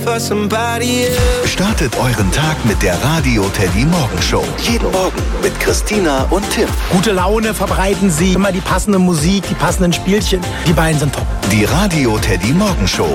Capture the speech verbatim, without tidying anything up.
for somebody else. Startet euren Tag mit der Radio Teddy Morgen Show. Jeden Morgen mit Christina und Tim. Gute Laune verbreiten sie, immer die passende Musik, die passenden Spielchen. Die beiden sind top. Die Radio Teddy Morgen Show.